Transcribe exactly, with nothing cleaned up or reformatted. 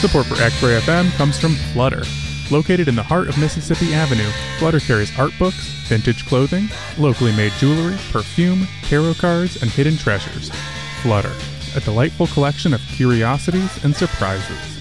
Support for Asbury F M comes from Flutter. Located in the heart of Mississippi Avenue, Flutter carries art books, vintage clothing, locally made jewelry, perfume, tarot cards, and hidden treasures. Flutter, a delightful collection of curiosities and surprises.